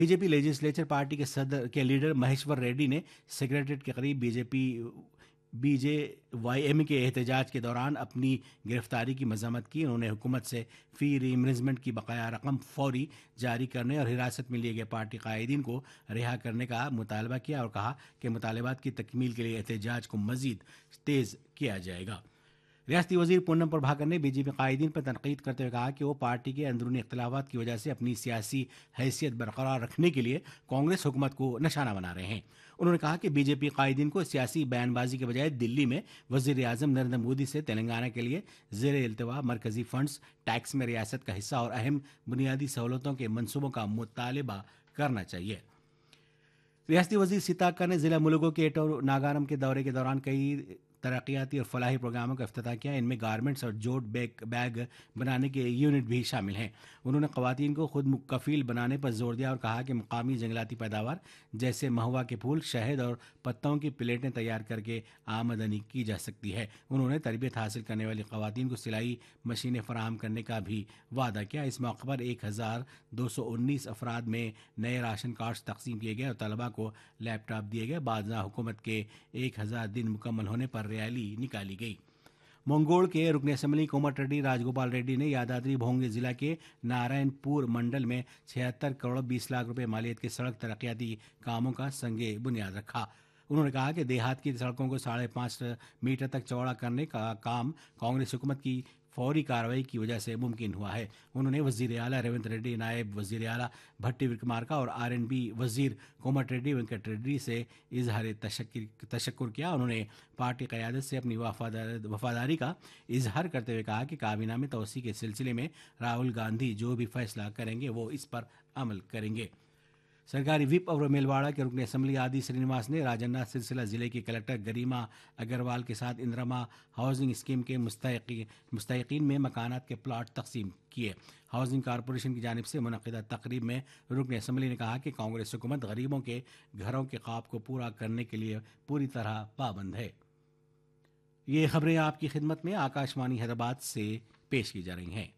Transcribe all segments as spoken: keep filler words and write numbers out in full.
BJP legislature party के सदर के लीडर महेश्वर रेड्डी ने सेक्रेटरीट के करीब बीजेपी बीजे वाई एम के एहतजाज के दौरान अपनी गिरफ्तारी की मजम्मत की। उन्होंने हुकूमत से फ़ी रीइंबर्समेंट की बकाया रकम फौरी जारी करने और हिरासत में लिए गए पार्टी कायदीन को रिहा करने का मुतालबा किया और कहा कि मुतालबात की तकमील के लिए एहतजाज को मज़ीद तेज़ किया जाएगा। रियासती वजीर पूनम प्रभाकर ने बीजेपी कायदीन पर तनकीद करते हुए कहा कि वो पार्टी के अंदरूनी इख्तलाफात की वजह से अपनी सियासी हैसियत बरकरार रखने के लिए कांग्रेस हुकूमत को निशाना बना रहे हैं। उन्होंने कहा कि बीजेपी कायदीन को सियासी बयानबाजी के बजाय दिल्ली में वजीर आजम नरेंद्र मोदी से तेलंगाना के लिए ज़ेर इल्तवा मरकजी फंड्स, टैक्स में रियासत का हिस्सा और अहम बुनियादी सहूलतों के मनसूबों का मुतालबा करना चाहिए। रियासती वजीर सीताक्का ने जिला मुलुगु के एटो नागारम के दौरे के दौरान कई तरक्याती और फलाही प्रोग्रामों का इफ्तिताह किया। इनमें गारमेंट्स और जोट बैग बैग बनाने के यूनिट भी शामिल हैं। उन्होंने ख़वातीन को खुद मुकफिल बनाने पर जोर दिया और कहा कि मुकामी जंगलाती पैदावार जैसे महुआ के फूल, शहद और पत्तों की प्लेटें तैयार करके आमदनी की जा सकती है। उन्होंने तरबियत हासिल करने वाली ख़वातीन को सिलाई मशीनें फराहम करने का भी वादा किया। इस मौके पर एक हज़ार दो सौ उन्नीस अफराद में नए राशन कार्ड्स तकसीम किए गए और तलबा को लैपटॉप दिए गए। बादशाह हुकूमत के एक हज़ार दिन मुकम्मल होने पर रैली निकाली गई। मंगोड़ के रुकन असम्बली कोमट रेड्डी राजगोपाल रेड्डी ने यादाद्री भोंगे जिला के नारायणपुर मंडल में छिहत्तर करोड़ बीस लाख रुपए मालियत के सड़क तरक्याती कामों का संगे बुनियाद रखा। उन्होंने कहा कि देहात की सड़कों को साढ़े पाँच मीटर तक चौड़ा करने का काम कांग्रेस हुकूमत की फौरी कार्रवाई की वजह से मुमकिन हुआ है। उन्होंने वजीर आला रेवंत रेड्डी, नायब वजीर आला भट्टी विक्रमार्का और आर एन बी वजीर कोमट रेड्डी वेंकट रेड्डी से इजहार तशक्कुर किया। उन्होंने पार्टी क़यादत से अपनी वफादार वफादारी का इजहार करते हुए कहा कि काबीना में तोसी के सिलसिले में राहुल गांधी जो भी फैसला करेंगे वो इस पर अमल करेंगे। सरकारी विप और मेलवाड़ा के रुकन असम्बली आदि श्रीनिवास ने राजन्ना सिलसिला जिले की कलेक्टर गरिमा अग्रवाल के साथ इंदिरा हाउसिंग स्कीम के मुस्तहिकीन में मकानात के प्लाट तकसीम किए। हाउसिंग कॉरपोरेशन की जानिब से मुनक़िदा तकरीब में रुकन असम्बली ने कहा कि कांग्रेस हुकूमत गरीबों के घरों के ख्वाब को पूरा करने के लिए पूरी तरह पाबंद है। ये खबरें आपकी खिदमत में आकाशवाणी हैदराबाद से पेश की जा रही हैं।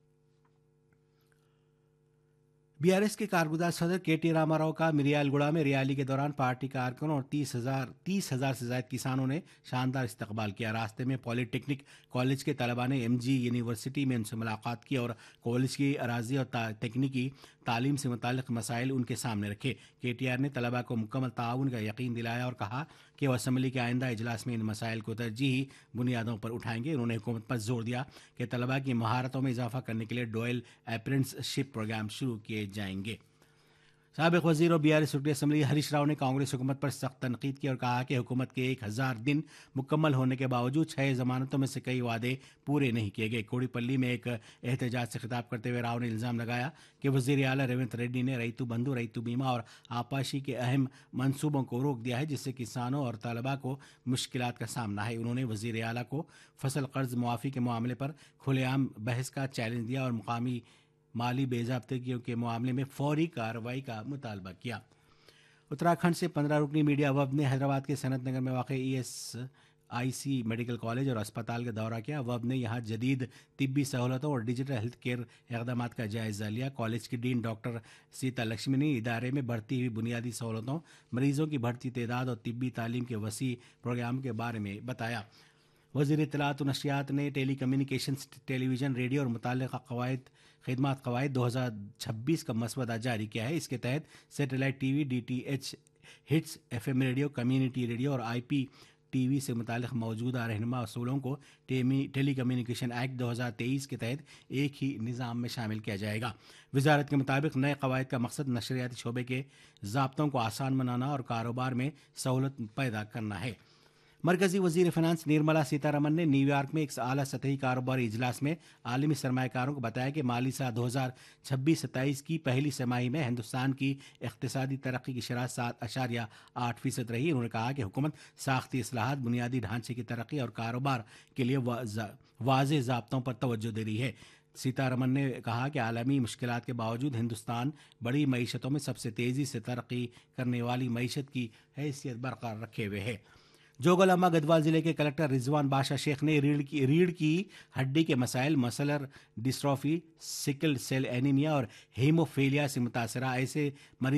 बीआरएस के कारगुजार सदर के टी रामाराव का मिरियालगुड़ा में रैली के दौरान पार्टी कारकुनों और तीस हजार तीस हजार से ज्यादा किसानों ने शानदार इस्तकबाल किया। रास्ते में पॉलिटेक्निक कॉलेज के तलबा ने एमजी यूनिवर्सिटी में उनसे मुलाकात की और कॉलेज की अराजी और तकनीकी तालीम से मुतालिक मसाइल उनके सामने रखे। के टी आर ने तलबा को मुकम्मल ताउन का यकीन दिलाया और कहा कि वह असम्बली के आइंदा इजलास में इन मसाइल को तरजीही बुनियादों पर उठाएंगे। उन्होंने हुकूमत पर जोर दिया कि तलबा की महारतों में इजाफा करने के लिए डोयल अप्रेंटिसशिप प्रोग्राम शुरू किए जाएंगे। साबिक वजीर और बीआरएस रुकन असम्बली हरीश राव ने कांग्रेस हुकूमत पर सख्त तनकीद की और कहा कि हुकूमत के एक हज़ार दिन मुकम्मल होने के बावजूद छः जमानतों में से कई वादे पूरे नहीं किए गए। कोड़ीपल्ली में एक एहतजाज से खिताब करते हुए राव ने इल्ज़ाम लगाया कि वजीर आला रेवंत रेड्डी ने रईतु बंधु, रईतु बीमा और आपाशी के अहम मनसूबों को रोक दिया है, जिससे किसानों और तलबा को मुश्किलात का सामना है। उन्होंने वजीर आला को फसल कर्ज मुआफ़ी के मामले पर खुलेआम बहस का चैलेंज दिया और मुकामी माली बेज़ाब्तगियों के मामले में फौरी कार्रवाई का मुतालबा किया। उत्तराखंड से पंद्रह रुकनी मीडिया वफ़द ने हैदराबाद के सनत नगर में वाक़ E S I C medical college और अस्पताल का दौरा किया। वफ़द ने यहाँ जदीद तिब्बी सहूलतों और डिजिटल हेल्थ केयर इक़दाम का जायज़ा लिया। कॉलेज की डीन डॉक्टर सीता लक्ष्मी ने इदारे में बढ़ती हुई बुनियादी सहूलतों, मरीज़ों की बढ़ती तादाद और तिब्बी तालीम के वसी प्रोग्राम के बारे में बताया। वज़ीर इत्तलात और नशरियात ने टेली कम्युनिकेशंस, टेलीविज़न, रेडियो और मुतल्लिक़ा क़वायद खिदमात क़वायद दो हज़ार छब्बीस का मसवदा जारी किया है। इसके तहत satellite TV, DTH, hits, FM radio, community radio और आईपी टीवी से मुतालिक मौजूदा रहनुमा असूलों को टेली कम्युनिकेशन एक्ट दो हज़ार तेईस के तहत एक ही निज़ाम में शामिल किया जाएगा। वजारत के मुताबिक नए क़वायद का मकसद नशरियाती शोबे के ज़ाब्तों को आसान बनाना और कारोबार में सहूलत पैदा करना है। मरकज़ी वज़ीर फ़िनांस निर्मला सीतारमन ने न्यूयॉर्क में एक आला सतही कारोबारी इजलास में आलमी सरमायाकारों को बताया कि माली साल दो हज़ार छब्बीस सत्ताईस की पहली तिमाही में हिंदुस्तान की इक़्तिसादी तरक्की की शरह सात अशारिया आठ फीसद रही। उन्होंने कहा कि हुकूमत साख्ती इस्लाहात, बुनियादी ढांचे की तरक्की और कारोबार के लिए वाज़ेह ज़ाब्तों पर तवज्जो दे रही है। सीतारमन ने कहा कि आलमी मुश्किलात के बावजूद हिंदुस्तान बड़ी मईशतों में सबसे तेज़ी से तरक्की करने वाली मईशत की हैसियत बरकरार रखे हुए है। جوگلامہ گدوال ضلع کے کلکٹر رضوان بادشاہ شیخ نے ریڑھ کی ریڑھ کی ہڈی کے مسائل، مسلر ڈسٹرافی، سکل سیل اینیمیا اور ہیموفیلیا سے متاثرہ ایسے